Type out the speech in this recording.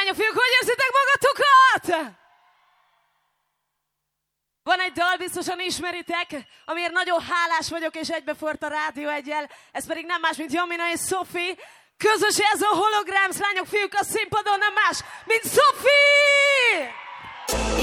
lányok, fiúk, hogy érzitek magatokat? Van egy dal, biztosan ismeritek, amiért nagyon hálás vagyok, és egybefort a Rádió Eggyel. Ez pedig nem más, mint Jamina és Sophie. Közös ez a Holograms, lányok, fiúk, a színpadon nem más, mint Sophie!